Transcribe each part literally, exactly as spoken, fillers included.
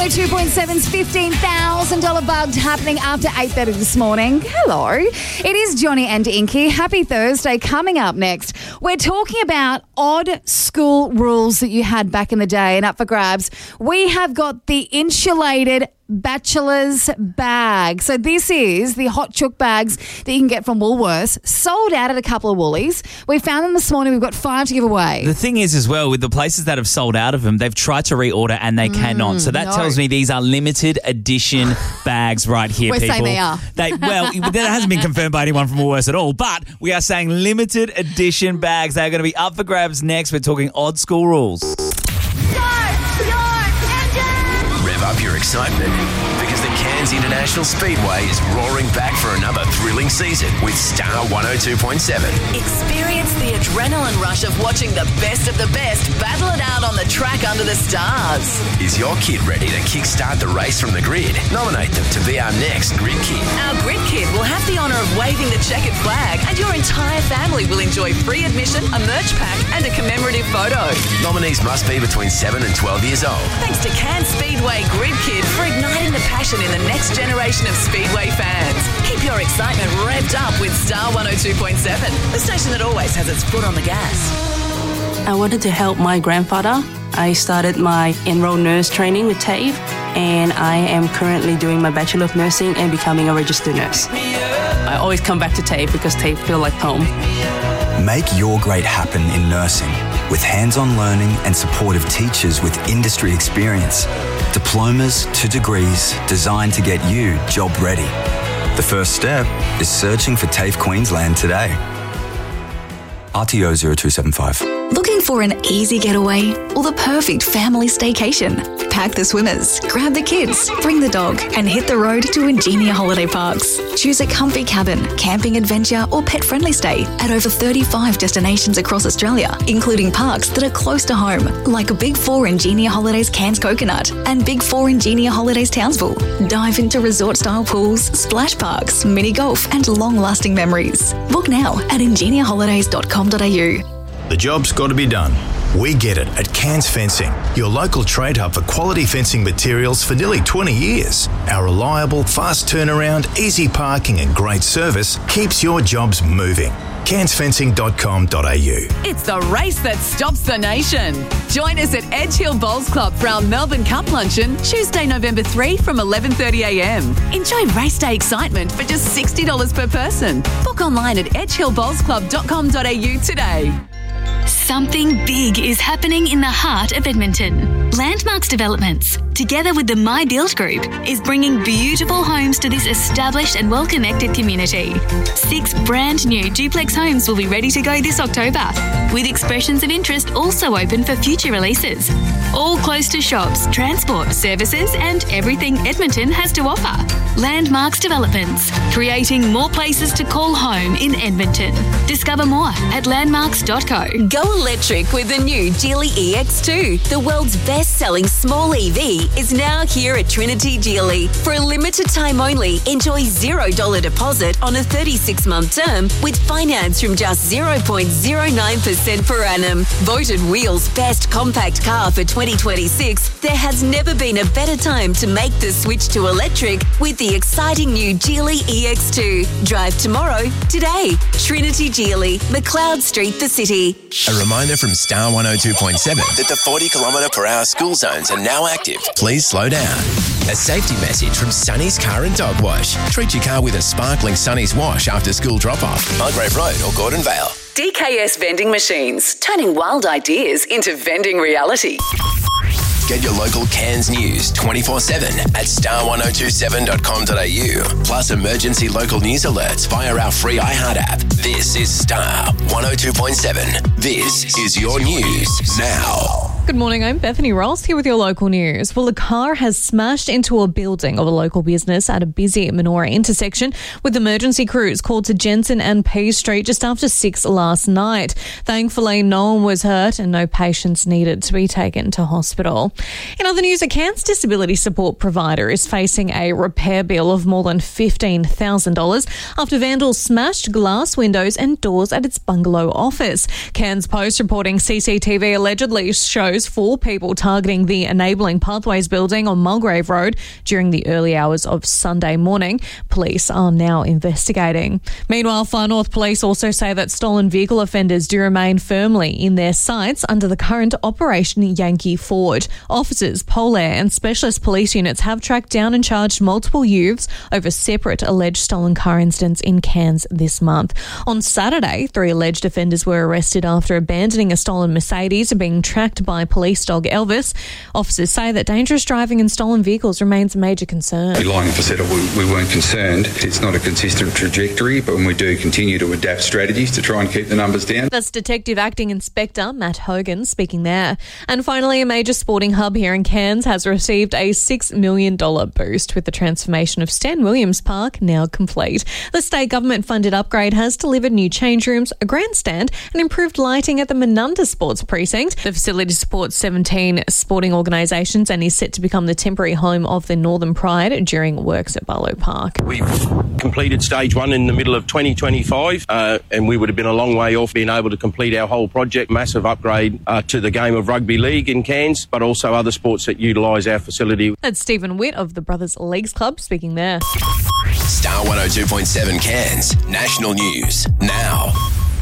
two point seven's fifteen thousand dollars bugged happening after eight thirty this morning. Hello. It is Johnny and Inky. Happy Thursday. Coming up next, we're talking about odd school rules that you had back in the day, and up for grabs, we have got the insulated bachelor's bag. So this is the hot chook bags that you can get from Woolworths, sold out at a couple of Woolies. We found them this morning. We've got five to give away. The thing is as well, with the places that have sold out of them, they've tried to reorder and they mm, cannot. So that no. tells me these are limited edition bags right here, We're people. saying they are. They, well, that hasn't been confirmed by anyone from Woolworths at all, but we are saying limited edition bags. They're going to be up for grabs next. We're talking odd school rules. Rev up your excitement because the Cairns International Speedway is roaring back for another thrilling season with Star one oh two point seven. Experience the adrenaline rush of watching the best of the best battle it out on the track under the stars. Is your kid ready to kickstart the race from the grid? Nominate them to be our next Grid Kid. Our Grid Kid will have the honour of waving the checkered flag, and your entire family will enjoy free admission, a merch pack and a commemorative photo. Nominees must be between seven and twelve years old. Thanks to Cairns Speedway Grid Kid for igniting the passion in the next generation of Speedway fans. Keep your excitement revved up with Star one oh two point seven, the station that always has its foot on the gas. I wanted to help my grandfather. I started my enrolled nurse training with TAFE, and I am currently doing my Bachelor of Nursing and becoming a registered nurse. I always come back to TAFE because TAFE feels like home. Make your great happen in nursing with hands-on learning and supportive teachers with industry experience. Diplomas to degrees designed to get you job ready. The first step is searching for TAFE Queensland today. R T O zero two seven five. Looking for an easy getaway or the perfect family staycation? Pack the swimmers, grab the kids, bring the dog and hit the road to Ingenia Holiday Parks. Choose a comfy cabin, camping adventure or pet-friendly stay at over thirty-five destinations across Australia, including parks that are close to home, like Big Four Ingenia Holidays Cairns Coconut and Big Four Ingenia Holidays Townsville. Dive into resort-style pools, splash parks, mini golf and long-lasting memories. Book now at ingenia holidays dot com dot a u. The job's got to be done. We get it at Cairns Fencing, your local trade hub for quality fencing materials for nearly twenty years. Our reliable, fast turnaround, easy parking and great service keeps your jobs moving. cairns fencing dot com dot a u. It's the race that stops the nation. Join us at Edge Hill Bowls Club for our Melbourne Cup Luncheon, Tuesday, November third from eleven thirty a m. Enjoy race day excitement for just sixty dollars per person. Book online at edge hill bowls club dot com dot a u today. Something big is happening in the heart of Edmonton. Landmarks Developments, together with the My Build Group, is bringing beautiful homes to this established and well-connected community. Six brand new duplex homes will be ready to go this October, with expressions of interest also open for future releases. All close to shops, transport, services and everything Edmonton has to offer. Landmarks Developments, creating more places to call home in Edmonton. Discover more at landmarks dot co. Go electric with the new Geely E X two. The world's best-selling small E V is now here at Trinity Geely. For a limited time only, enjoy zero dollars deposit on a thirty-six month term with finance from just zero point zero nine percent per annum. Voted Wheel's best compact car for twenty twenty-six, there has never been a better time to make the switch to electric with the exciting new Geely E X two. Drive tomorrow, today. Trinity Geely, McLeod Street, the city. A reminder from Star one oh two point seven that the forty kilometre per hour school zones are now active. Please slow down. A safety message from Sunny's Car and Dog Wash. Treat your car with a sparkling Sunny's wash after school drop-off. Mulgrave Road or Gordon Vale. D K S Vending Machines, turning wild ideas into vending reality. Get your local Cairns news twenty-four seven at star one oh two seven dot com dot a u. Plus emergency local news alerts via our free iHeart app. This is Star one oh two point seven. This is your news now. Good morning, I'm Bethany Ross here with your local news. Well, a car has smashed into a building of a local business at a busy Menorah intersection with emergency crews called to Jensen and P Street just after six last night. Thankfully, no one was hurt and no patients needed to be taken to hospital. In other news, a Cairns disability support provider is facing a repair bill of more than fifteen thousand dollars after vandals smashed glass windows and doors at its bungalow office. Cairns Post reporting C C T V allegedly shows those four people targeting the Enabling Pathways building on Mulgrave Road during the early hours of Sunday morning. Police are now investigating. Meanwhile, Far North Police also say that stolen vehicle offenders do remain firmly in their sights under the current Operation Yankee Forward. Officers, Polair and specialist police units have tracked down and charged multiple youths over separate alleged stolen car incidents in Cairns this month. On Saturday, three alleged offenders were arrested after abandoning a stolen Mercedes and being tracked by police dog Elvis. Officers say that dangerous driving and stolen vehicles remains a major concern. Long and said we, we weren't concerned. It's not a consistent trajectory, but we do continue to adapt strategies to try and keep the numbers down. That's Detective Acting Inspector Matt Hogan speaking there. And finally, a major sporting hub here in Cairns has received a six million dollars boost with the transformation of Stan Williams Park now complete. The state government-funded upgrade has delivered new change rooms, a grandstand and improved lighting at the Menunda Sports Precinct. The facility supports seventeen sporting organisations and is set to become the temporary home of the Northern Pride during works at Barlow Park. We've completed stage one in the middle of twenty twenty-five uh, and we would have been a long way off being able to complete our whole project. Massive upgrade uh, to the game of rugby league in Cairns, but also other sports that utilise our facility. That's Stephen Witt of the Brothers Leagues Club speaking there. Star one oh two point seven Cairns National News now.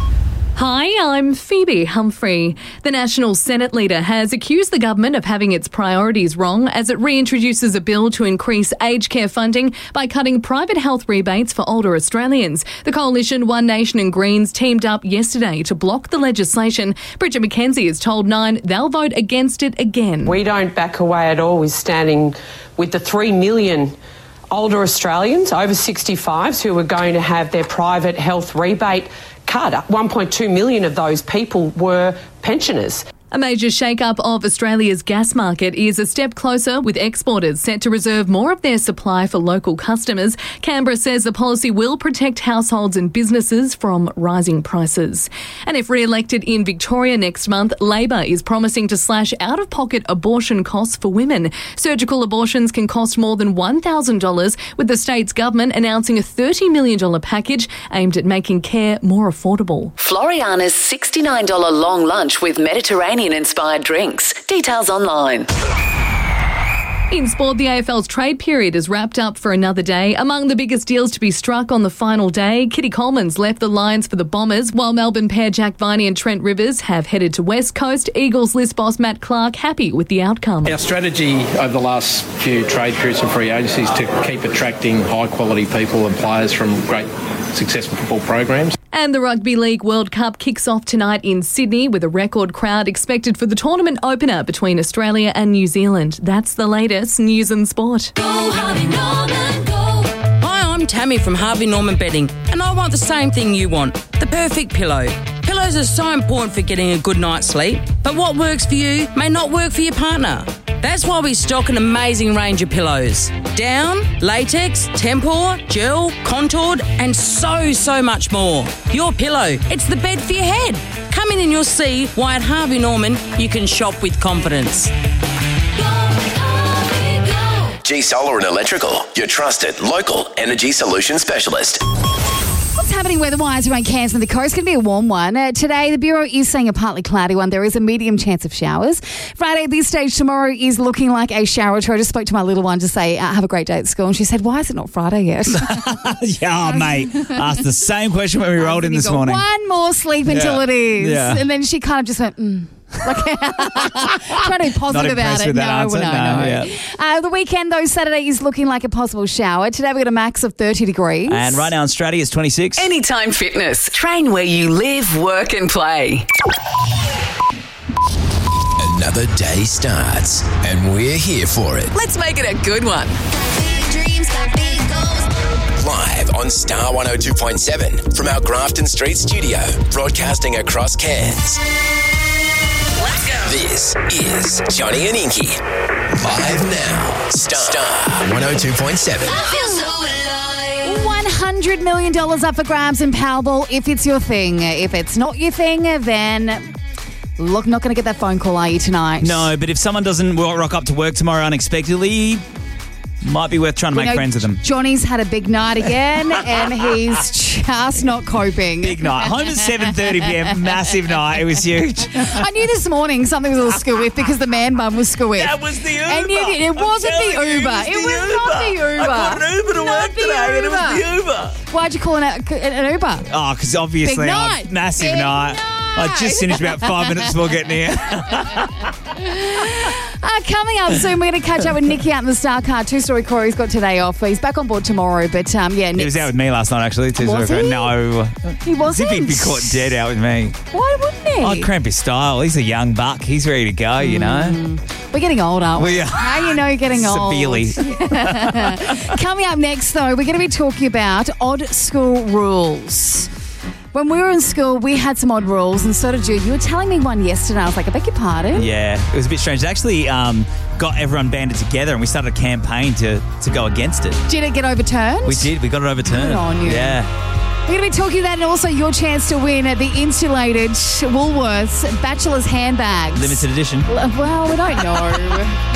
Hi, I'm Phoebe Humphrey. The National Senate leader has accused the government of having its priorities wrong as it reintroduces a bill to increase aged care funding by cutting private health rebates for older Australians. The coalition One Nation and Greens teamed up yesterday to block the legislation. Bridget McKenzie has told Nine they'll vote against it again. We don't back away at all with standing with the three million older Australians over sixty-fives who are going to have their private health rebate cut. one point two million of those people were pensioners. A major shake-up of Australia's gas market is a step closer, with exporters set to reserve more of their supply for local customers. Canberra says the policy will protect households and businesses from rising prices. And if re-elected in Victoria next month, Labor is promising to slash out-of-pocket abortion costs for women. Surgical abortions can cost more than one thousand dollars, with the state's government announcing a thirty million dollars package aimed at making care more affordable. Floriana's sixty-nine dollars long lunch with Mediterranean inspired drinks. Details online. In sport, the A F L's trade period is wrapped up for another day. Among the biggest deals to be struck on the final day, Kitty Coleman's left the Lions for the Bombers, while Melbourne pair Jack Viney and Trent Rivers have headed to West Coast. Eagles list boss Matt Clark happy with the outcome. Our strategy over the last few trade periods and free agency is to keep attracting high-quality people and players from great successful football programs. And the Rugby League World Cup kicks off tonight in Sydney with a record crowd expected for the tournament opener between Australia and New Zealand. That's the latest news and sport. Go, Harvey Norman, go. Hi, I'm Tammy from Harvey Norman Bedding, and I want the same thing you want, the perfect pillow. Pillows are so important for getting a good night's sleep, but what works for you may not work for your partner. That's why we stock an amazing range of pillows. Down, latex, tempur, gel, contoured, and so, so much more. Your pillow, it's the bed for your head. Come in and you'll see why at Harvey Norman you can shop with confidence. G Solar and Electrical, your trusted local energy solution specialist. What's happening weather-wise around Cairns and the coast? It's going to be a warm one. Uh, today, the Bureau is saying a partly cloudy one. There is a medium chance of showers. Friday at this stage, tomorrow is looking like a shower. I just spoke to my little one to say, uh, have a great day at school. And she said, why is it not Friday yet? Yeah, oh, mate. Asked the same question when we rolled in this morning. One more sleep until yeah. it is. Yeah. And then she kind of just went, mm. Like, trying to be positive about it. With that no, answer? no, no, no. Yeah. Uh, the weekend, though, Saturday is looking like a possible shower. Today we've got a max of thirty degrees. And right now in Straddie it's twenty-six. Anytime Fitness. Train where you live, work and play. Another day starts, and we're here for it. Let's make it a good one. Live on Star one oh two point seven from our Grafton Street studio, broadcasting across Cairns. Let's go. This is Johnny and Inky. Live now. Star, Star one oh two point seven. one hundred million dollars up for grabs in Powerball if it's your thing. If it's not your thing, then look, not going to get that phone call, are you, tonight? No, but if someone doesn't rock up to work tomorrow unexpectedly, Might be worth trying to We make know friends with them. Johnny's had a big night again, and he's just not coping. Big night. Home at seven thirty p.m. Massive night. It was huge. I knew this morning something was a little squiff because the man bum was squiff. That was the Uber. And you did. It wasn't the telling you, Uber. it was It the was not the Uber. Uber. I called an Uber to Not work the today and it was the Uber. Why'd you call an, an Uber? Oh, because obviously, Big I- night. massive Big night. I just finished about five minutes before getting here. Uh, coming up soon, we're going to catch up with Nicky out in the Star Car. Two-story Corey's got today off. He's back on board tomorrow, but um, yeah, He Nick's, was out with me last night, actually. Too, Was so- he? No. He wasn't? As if he'd be caught dead out with me. Why wouldn't he? I'd cramp his style. He's a young buck. He's ready to go, you know. We're getting old, aren't we? We are. How you know you're getting old? Severely. Coming up next, though, we're going to be talking about odd school rules. When we were in school, we had some odd rules, and so did you. You were telling me one yesterday. I was like, I beg your pardon? Yeah, it was a bit strange. It actually um, got everyone banded together and we started a campaign to, to go against it. Did it get overturned? We did. We got it overturned. Good on you. Yeah. We're going to be talking about and also your chance to win the insulated Woolworths Bachelor's handbags. Limited edition. Well, we don't know.